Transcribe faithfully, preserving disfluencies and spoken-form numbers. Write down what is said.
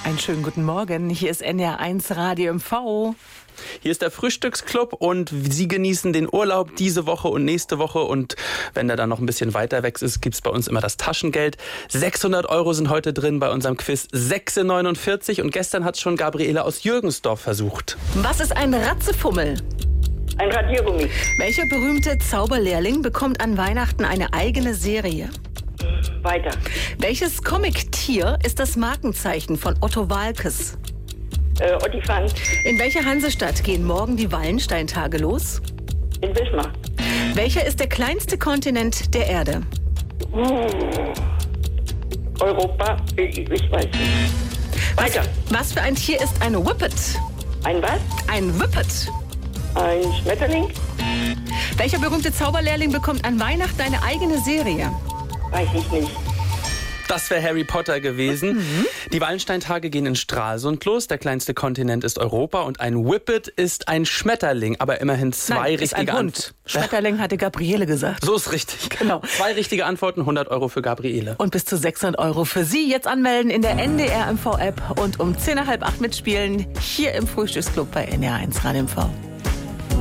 Einen schönen guten Morgen. Hier ist N R eins Radio M V. Hier ist der Frühstücksclub und Sie genießen den Urlaub diese Woche und nächste Woche. Und wenn der dann noch ein bisschen weiter weg ist, gibt es bei uns immer das Taschengeld. sechshundert Euro sind heute drin bei unserem Quiz sechs neunundvierzig. Und gestern hat es schon Gabriele aus Jürgensdorf versucht. Was ist ein Ratzefummel? Ein Radiergummi. Welcher berühmte Zauberlehrling bekommt an Weihnachten eine eigene Serie? Weiter. Welches Comic-Tier ist das Markenzeichen von Otto Waalkes? Äh, Ottifant. In welcher Hansestadt gehen morgen die Wallensteintage los? In Wismar. Welcher ist der kleinste Kontinent der Erde? Uh, Europa. Ich, ich weiß nicht. Weiter. Was, was für ein Tier ist ein Whippet? Ein was? Ein Whippet. Ein Schmetterling? Welcher berühmte Zauberlehrling bekommt an Weihnachten eine eigene Serie? Weiß ich nicht. Das wäre Harry Potter gewesen. Mhm. Die Wallensteintage gehen in Stralsund los. Der kleinste Kontinent ist Europa und ein Whippet ist ein Schmetterling. Aber immerhin zwei Nein, richtige ist ein Hund. Antworten. Schmetterling hatte Gabriele gesagt. So ist richtig. Genau. Zwei richtige Antworten, hundert Euro für Gabriele. Und bis zu sechshundert Euro für Sie. Jetzt anmelden in der N D R M V App und um zehn nach halb acht mitspielen hier im Frühstücksclub bei N R eins Radio M V.